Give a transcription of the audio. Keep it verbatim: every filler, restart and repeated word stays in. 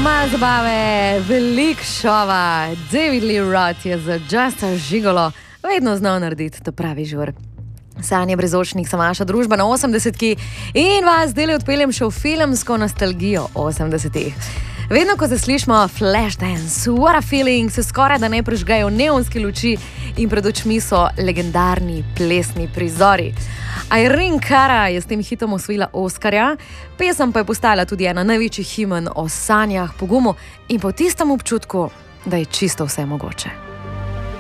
Malo zabave, veliko šova. David Lee Roth je za Just a Gigolo vedno znal narediti to pravi žur. Sanje brezočnih sem vaša družba na osemdesetki in vas deli odpeljem še v filmsko nostalgijo osemdesetih. Vedno, ko zaslišimo Flashdance, What a Feeling, se skoraj da ne prižgajo neonske luči in pred očmi so legendarni plesni prizori. Irene Cara je s tem hitom osvojila Oskarja, pesem pa je postala tudi ena največjih himen o sanjah, pogumu in po tistem občutku, da je čisto vse mogoče.